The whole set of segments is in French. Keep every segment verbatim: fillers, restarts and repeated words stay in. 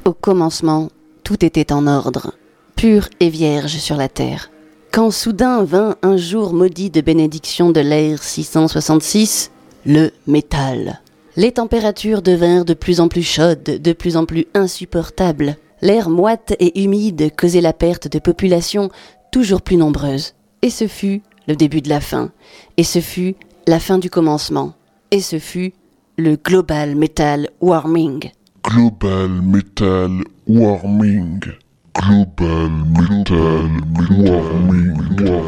Au commencement, tout était en ordre, pur et vierge sur la terre. Quand soudain vint un jour maudit de bénédiction de l'ère six cent soixante-six, le métal. Les températures devinrent de plus en plus chaudes, de plus en plus insupportables. L'air moite et humide causait la perte de populations toujours plus nombreuses. Et ce fut le début de la fin. Et ce fut la fin du commencement. Et ce fut le Global Metal Warming. Global Metal Warming. Global Metal Warming.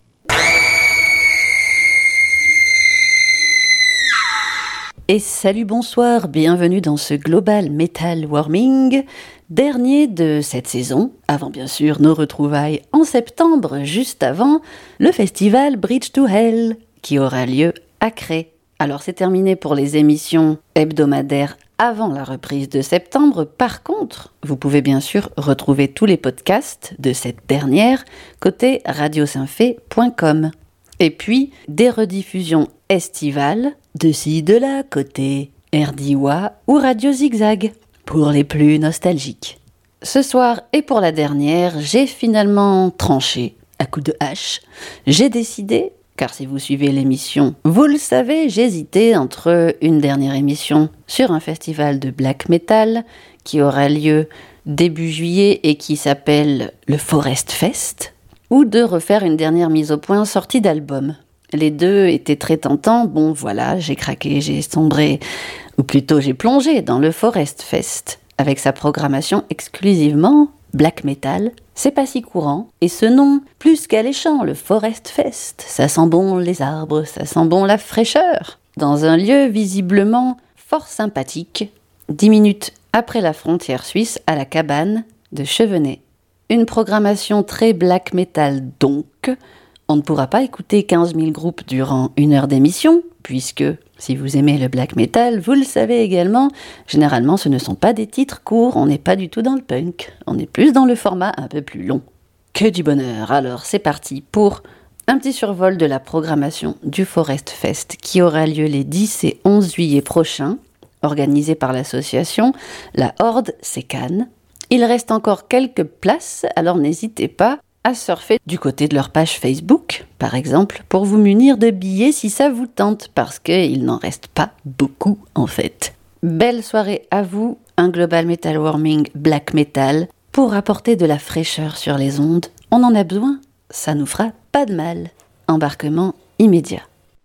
Et salut, bonsoir, bienvenue dans ce Global Metal Warming, dernier de cette saison, avant bien sûr nos retrouvailles en septembre, juste avant le festival Bridge to Hell, qui aura lieu à Cré. Alors c'est terminé pour les émissions hebdomadaires avant la reprise de septembre. Par contre, vous pouvez bien sûr retrouver tous les podcasts de cette dernière côté radio symphe point com. Et puis, des rediffusions estivales de ci, de là, côté R D W A ou Radio Zigzag, pour les plus nostalgiques. Ce soir, et pour la dernière, j'ai finalement tranché à coups de hache. J'ai décidé, car si vous suivez l'émission, vous le savez, j'hésitais entre une dernière émission sur un festival de black metal qui aura lieu début juillet et qui s'appelle le Forest Fest, ou de refaire une dernière mise au point sortie d'album. Les deux étaient très tentants. Bon, voilà, j'ai craqué, j'ai sombré, ou plutôt j'ai plongé dans le Forest Fest, avec sa programmation exclusivement black metal. C'est pas si courant, et ce nom, plus qu'alléchant, le Forest Fest, ça sent bon les arbres, ça sent bon la fraîcheur, dans un lieu visiblement fort sympathique, dix minutes après la frontière suisse, à la cabane de Chevenay. Une programmation très black metal donc. On ne pourra pas écouter quinze mille groupes durant une heure d'émission, puisque, si vous aimez le black metal, vous le savez également, généralement ce ne sont pas des titres courts, on n'est pas du tout dans le punk, on est plus dans le format un peu plus long. Que du bonheur. Alors c'est parti pour un petit survol de la programmation du Forest Fest qui aura lieu les dix et onze juillet prochains, organisé par l'association La Horde Sécane. Il reste encore quelques places, alors n'hésitez pas à surfer du côté de leur page Facebook, par exemple, pour vous munir de billets si ça vous tente, parce qu'il n'en reste pas beaucoup en fait. Belle soirée à vous, un Global Metal Warming Black Metal, pour apporter de la fraîcheur sur les ondes. On en a besoin, ça nous fera pas de mal. Embarquement immédiat.